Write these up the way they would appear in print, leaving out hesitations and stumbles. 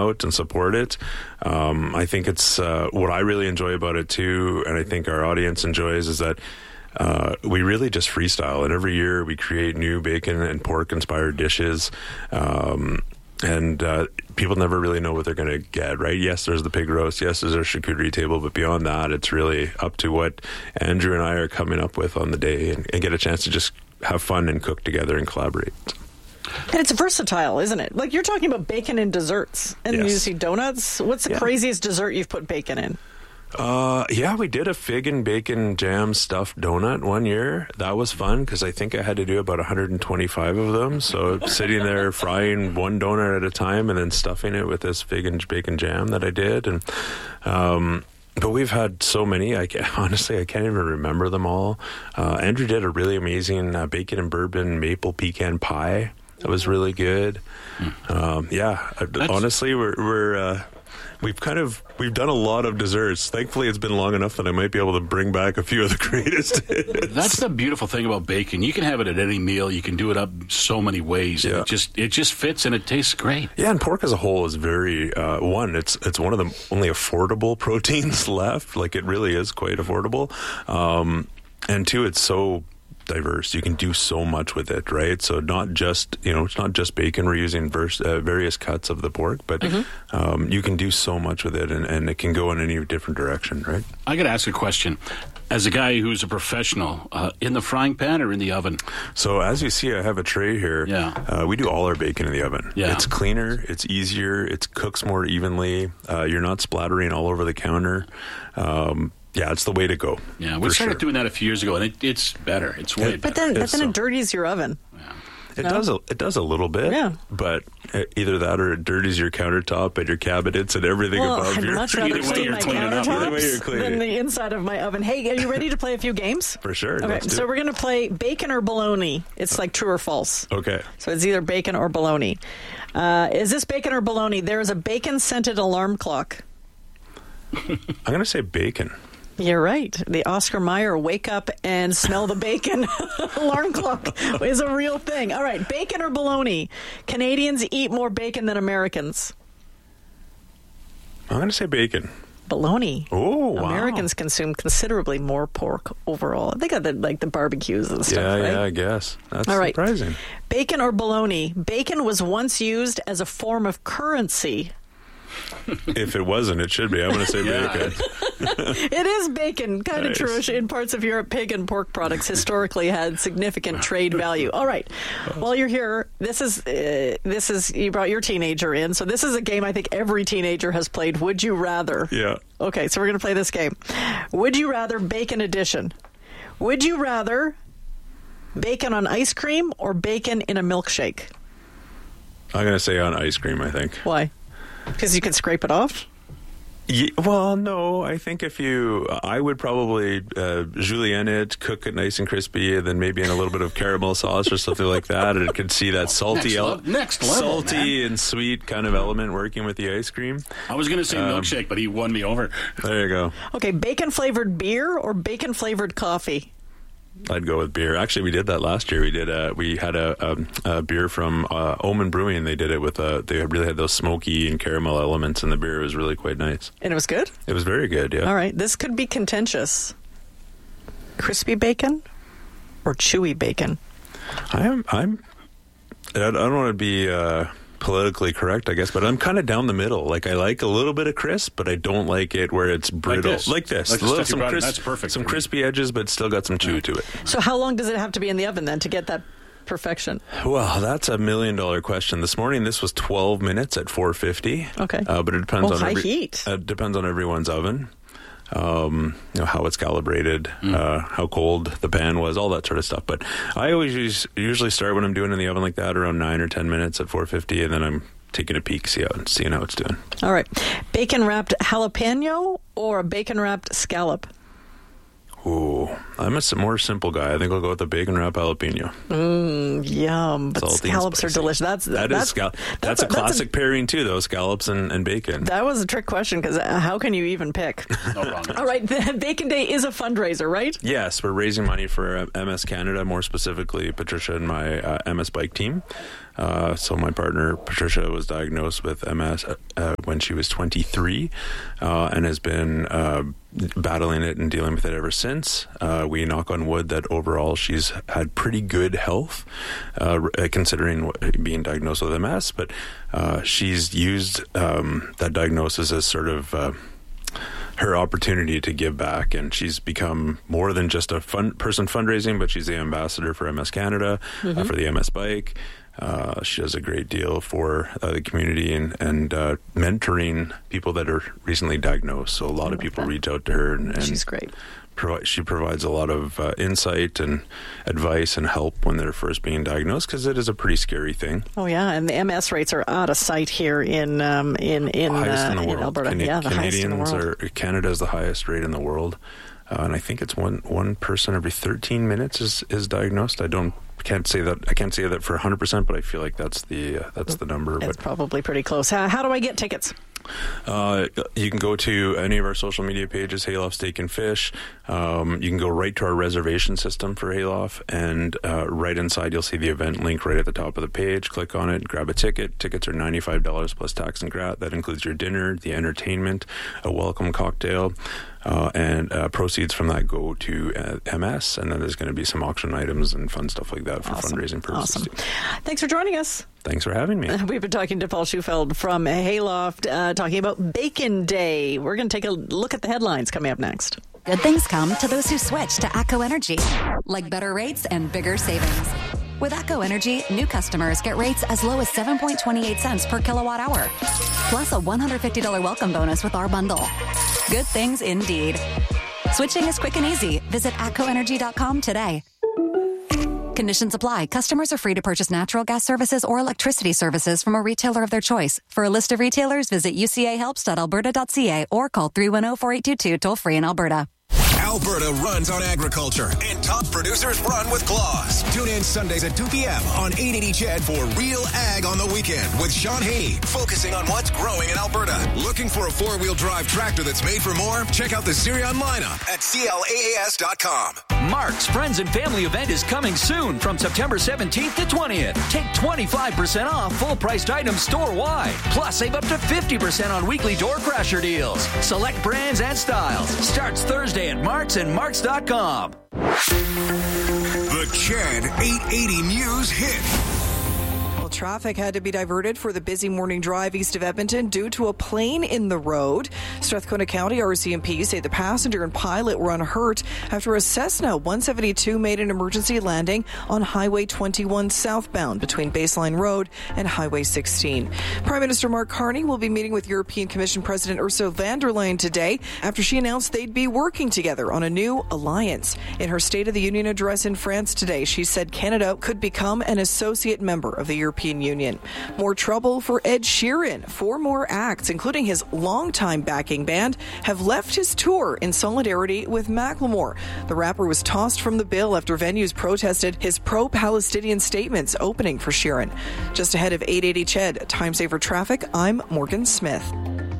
out and support it. I think it's what I really enjoy about it too, and I think our audience enjoys, is that we really just freestyle, and every year we create new bacon and pork inspired dishes. And people never really know what they're going to get, right? Yes, there's the pig roast. Yes, there's our charcuterie table. But beyond that, it's really up to what Andrew and I are coming up with on the day, and get a chance to just have fun and cook together and collaborate. And it's versatile, isn't it? Like, you're talking about bacon in desserts. And Yes. you see donuts. What's the craziest dessert you've put bacon in? We did a fig and bacon jam stuffed donut one year. That was fun because I think I had to do about 125 of them. So sitting there frying one donut at a time and then stuffing it with this fig and bacon jam that I did. And but we've had so many. Honestly, I can't even remember them all. Andrew did a really amazing bacon and bourbon maple pecan pie. That was really good. Honestly, we've done a lot of desserts. Thankfully, it's been long enough that I might be able to bring back a few of the greatest hits. That's the beautiful thing about bacon. You can have it at any meal. You can do it up so many ways. Yeah. It just fits and it tastes great. Yeah, and pork as a whole is very it's one of the only affordable proteins left. Like, it really is quite affordable. And two, it's so diverse. You can do so much with it, right? So not just, it's not just bacon. We're using various cuts of the pork, but you can do so much with it, and it can go in any different direction, right? I got to ask a question. As a guy who's a professional, in the frying pan or in the oven? So as you see, I have a tray here. Yeah. We do all our bacon in the oven. Yeah. It's cleaner. It's easier. It cooks more evenly. You're not splattering all over the counter. It's the way to go. Yeah, we started doing that a few years ago, and it's better. It's way better. But then it dirties your oven. Yeah. It does a little bit, but either that or it dirties your countertop and your cabinets and everything above I'd your... much rather clean my countertops than the inside of my oven. Hey, are you ready to play a few games? For sure. Okay, so we're going to play bacon or bologna. It's like true or false. Okay. So it's either bacon or bologna. Is this bacon or bologna? There is a bacon-scented alarm clock. I'm going to say bacon. You're right. The Oscar Mayer wake up and smell the bacon alarm clock is a real thing. All right, bacon or bologna? Canadians eat more bacon than Americans. I'm going to say bacon. Bologna. Oh, wow. Americans consume considerably more pork overall. They got the barbecues and stuff, right? Yeah, I guess. That's all right. Surprising. Bacon or bologna? Bacon was once used as a form of currency. If it wasn't, it should be. I'm going to say bacon. It is bacon. Kind of true. In parts of Europe, pig and pork products historically had significant trade value. All right. While you're here, this is you brought your teenager in, so this is a game I think every teenager has played. Would you rather? Yeah. Okay, so we're going to play this game. Would you rather bacon edition? Would you rather bacon on ice cream or bacon in a milkshake? I'm going to say on ice cream, I think. Why? Because you can scrape it off? Yeah, well, no. I think I would probably julienne it, cook it nice and crispy, and then maybe in a little bit of caramel sauce or something like that, and it could see that salty and sweet kind of element working with the ice cream. I was going to say milkshake, but he won me over. There you go. Okay, bacon-flavored beer or bacon-flavored coffee? I'd go with beer. Actually, we did that last year. We had a beer from Omen Brewing. They did it with they really had those smoky and caramel elements in the beer. It was really quite nice. And it was good? It was very good, yeah. All right, this could be contentious. Crispy bacon or chewy bacon? I don't want to be politically correct, I guess, but I'm kind of down the middle. Like, I like a little bit of crisp, but I don't like it where it's brittle. Like this. That's perfect. Some crispy edges, but still got some chew to it. So how long does it have to be in the oven then to get that perfection? Well, that's $1 million question. This morning, this was 12 minutes at 450. Okay. But it depends on high heat. It depends on everyone's oven. How it's calibrated, how cold the pan was, all that sort of stuff. But I always usually start when I'm doing it in the oven like that around 9 or 10 minutes at 450, and then I'm taking a peek, seeing how it's doing. All right. Bacon wrapped jalapeno or a bacon wrapped scallop? Ooh, I'm a more simple guy. I think I'll go with the bacon wrap jalapeno. Yum. But Salty scallops are delicious. That's a classic pairing too, though, scallops and bacon. That was a trick question, because how can you even pick? No wrong. All right, the Bacon Day is a fundraiser, right? Yes, we're raising money for MS Canada, more specifically Patricia and my MS bike team. So my partner, Patricia, was diagnosed with MS when she was 23 and has been battling it and dealing with it ever since. We knock on wood that overall she's had pretty good health, considering being diagnosed with MS, but she's used that diagnosis as sort of her opportunity to give back, and she's become more than just a person fundraising, but she's the ambassador for MS Canada, for the MS bike. She does a great deal for the community and mentoring people that are recently diagnosed. So a lot of people reach out to her, and she's great. She provides a lot of insight and advice and help when they're first being diagnosed, because it is a pretty scary thing. Oh yeah, and the MS rates are out of sight here in highest in the world. Alberta. The highest in the world. Canada is the highest rate in the world, and I think it's one person every 13 minutes is diagnosed. I can't say that for 100%, but I feel like that's the number. It's probably pretty close. How do I get tickets? You can go to any of our social media pages, Hayloft Steak and Fish. You can go right to our reservation system for Hayloft, and right inside you'll see the event link right at the top of the page. Click on it, grab a ticket. Tickets are $95 plus tax and grat. That includes your dinner, the entertainment, a welcome cocktail, and proceeds from that go to MS, and then there's going to be some auction items and fun stuff like that for fundraising purposes. Awesome. Thanks for joining us. Thanks for having me. We've been talking to Paul Schufeld from Hayloft, talking about Bacon Day. We're going to take a look at the headlines coming up next. Good things come to those who switch to ATCO Energy, like better rates and bigger savings. With ATCO Energy, new customers get rates as low as 7.28 cents per kilowatt hour, plus a $150 welcome bonus with our bundle. Good things indeed. Switching is quick and easy. Visit atcoenergy.com today. Conditions apply. Customers are free to purchase natural gas services or electricity services from a retailer of their choice. For a list of retailers, visit ucahelps.alberta.ca or call 310-4822 toll-free in Alberta. Alberta runs on agriculture, and top producers run with Claus. Tune in Sundays at 2 p.m. on 880 CHED for Real Ag on the Weekend with Sean Haney, focusing on what's growing in Alberta. Looking for a four-wheel drive tractor that's made for more? Check out the Sirion lineup at claas.com. Mark's Friends and Family event is coming soon from September 17th to 20th. Take 25% off full-priced items store-wide. Plus, save up to 50% on weekly door crasher deals. Select brands and styles. Starts Thursday at Mark's and Marks.com. The CHED 880 News hit. Well, traffic had to be diverted for the busy morning drive east of Edmonton due to a plane in the road. Strathcona County RCMP say the passenger and pilot were unhurt after a Cessna 172 made an emergency landing on Highway 21 southbound between Baseline Road and Highway 16. Prime Minister Mark Carney will be meeting with European Commission President Ursula von der Leyen today after she announced they'd be working together on a new alliance. In her State of the Union address in France today, she said Canada could become an associate member of the European Union. More trouble for Ed Sheeran. 4 more acts, including his longtime backing band, have left his tour in solidarity with Macklemore. The rapper was tossed from the bill after venues protested his pro-Palestinian statements opening for Sheeran. Just ahead of 880 CHED, Time Saver Traffic, I'm Morgan Smith.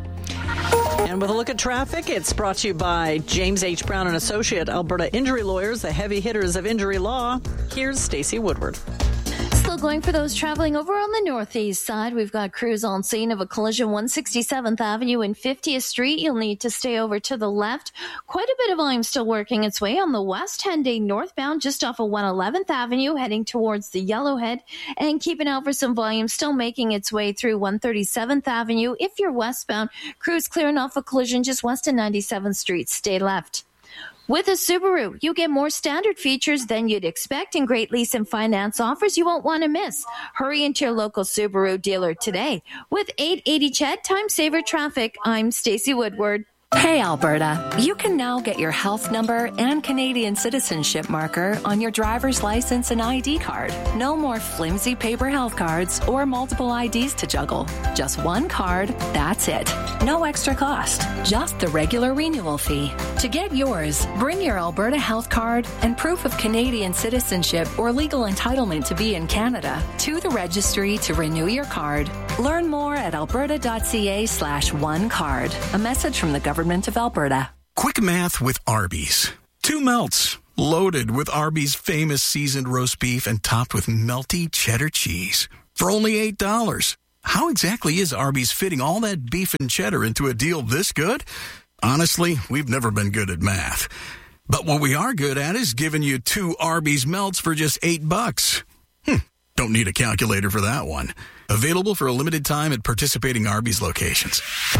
And with a look at traffic, it's brought to you by James H. Brown & Associate, Alberta Injury Lawyers, the heavy hitters of injury law. Here's Stacey Woodward. Still going for those traveling over on the northeast side. We've got crews on scene of a collision 167th Avenue and 50th Street. You'll need to stay over to the left. Quite a bit of volume still working its way on the west Henday northbound just off of 111th Avenue heading towards the Yellowhead, and keep an eye out for some volume still making its way through 137th Avenue. If you're westbound, crews clearing off a collision just west of 97th Street. Stay left. With a Subaru, you get more standard features than you'd expect and great lease and finance offers you won't want to miss. Hurry into your local Subaru dealer today. With 880 CHED Time Saver Traffic, I'm Stacey Woodward. Hey Alberta, you can now get your health number and Canadian citizenship marker on your driver's license and ID card. No more flimsy paper health cards or multiple IDs to juggle. Just one card, that's it. No extra cost, just the regular renewal fee. To get yours, bring your Alberta health card and proof of Canadian citizenship or legal entitlement to be in Canada to the registry to renew your card. Learn more at alberta.ca/onecard. A message from the Government of Alberta. Quick math with Arby's. 2 melts, loaded with Arby's famous seasoned roast beef and topped with melty cheddar cheese. For only $8. How exactly is Arby's fitting all that beef and cheddar into a deal this good? Honestly, we've never been good at math. But what we are good at is giving you 2 Arby's melts for just $8. Don't need a calculator for that one. Available for a limited time at participating Arby's locations.